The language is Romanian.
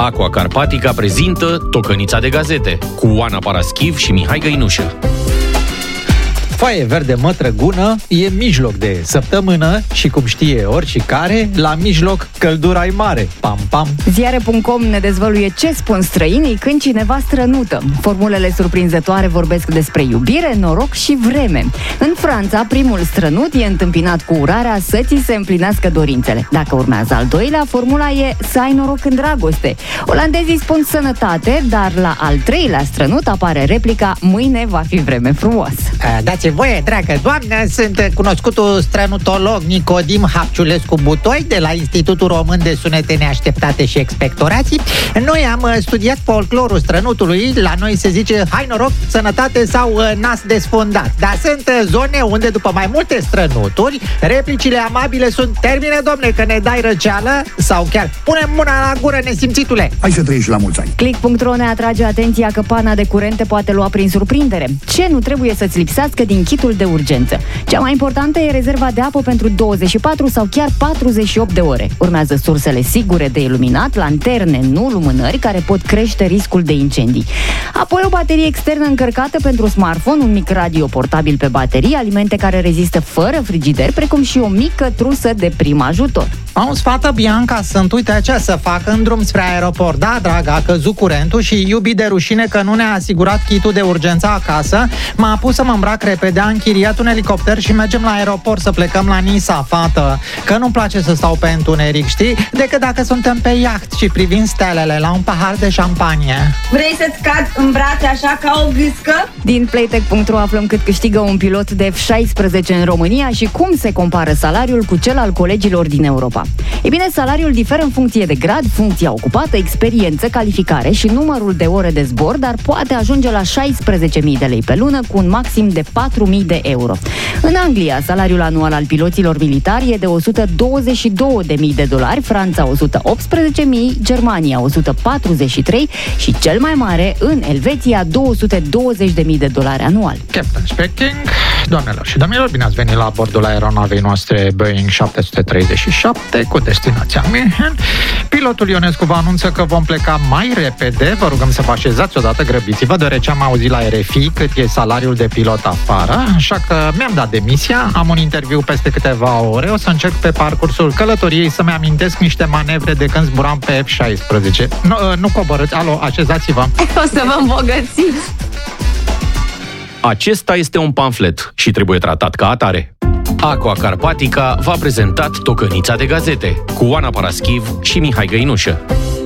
Aqua Carpatica prezintă Tocănița de gazete cu Oana Paraschiv și Mihai Găinușă. Foaie verde mătrăgună e mijloc de săptămână și, cum știe oricare, la mijloc căldura e mare. Pam, pam! Ziare.com ne dezvăluie ce spun străinii când cineva strănută. Formulele surprinzătoare vorbesc despre iubire, noroc și vreme. În Franța, primul strănut e întâmpinat cu urarea să ți se împlinească dorințele. Dacă urmează al doilea, formula e să ai noroc în dragoste. Olandezii spun sănătate, dar la al treilea strănut apare replica mâine va fi vreme frumoasă. Dați voie, dragă doamnă, sunt cunoscutul strănutolog Nicodim Hapciulescu Butoi de la Institutul Român de Sunete Neașteptate și Expectorații. Noi am studiat folclorul strănutului. La noi se zice hai noroc, sănătate sau nas desfundat. Dar sunt zone unde după mai multe strănuturi replicile amabile sunt termine, domne, că ne dai răceală sau chiar punem mâna la gură, nesimțitule. Hai să trăiești la mulți ani. Click.ro ne atrage atenția că pana de curent te poate lua prin surprindere. Ce nu trebuie să-ți lipsească din kitul de urgență? Cea mai importantă e rezerva de apă pentru 24 sau chiar 48 de ore. Urmează sursele sigure de iluminat, lanterne, nu lumânări, care pot crește riscul de incendii. Apoi o baterie externă încărcată pentru smartphone, un mic radio portabil pe baterie, alimente care rezistă fără frigider, precum și o mică trusă de prim ajutor. Auzi, fată Bianca, sunt, uite ce să fac în drum spre aeroport. Da, dragă, a căzut curentul și iubi de rușine că nu ne-a asigurat kitul de urgență acasă. M-a pus să mă îmbrac repede, a închiriat un elicopter și mergem la aeroport să plecăm la Nisa, fată. Că nu-mi place să stau pe întuneric, știi? Decât dacă suntem pe iaht și privim stelele la un pahar de șampanie. Vrei să-ți cad în brațe așa ca o gâscă? Din Playtech.ro aflăm cât câștigă un pilot de F-16 în România și cum se compară salariul cu cel al colegilor din Europa. E bine, salariul diferă în funcție de grad, funcția ocupată, experiență, calificare și numărul de ore de zbor, dar poate ajunge la 16.000 de lei pe lună cu un maxim de 4.000 de euro. În Anglia, salariul anual al piloților militari e de $122.000, Franța 118.000, Germania 143 și cel mai mare, în Elveția, $220.000 anual. Captain speaking. Doamnelor și domnilor, bine ați venit la bordul aeronavei noastre Boeing 737 cu destinația München. Pilotul Ionescu vă anunță că vom pleca mai repede. Vă rugăm să vă așezați odată, grăbiți-vă, deoarece am auzit la RFI cât e salariul de pilot afară, așa că mi-am dat demisia, am un interviu peste câteva ore, o să încerc pe parcursul călătoriei să-mi amintesc niște manevre de când zburam pe F-16. Nu coborâți, alo, așezați-vă. O să vă îmbogățiți. Acesta este un pamflet și trebuie tratat ca atare. Aqua Carpatica v-a prezentat Tocănița de gazete cu Oana Paraschiv și Mihai Găinușă.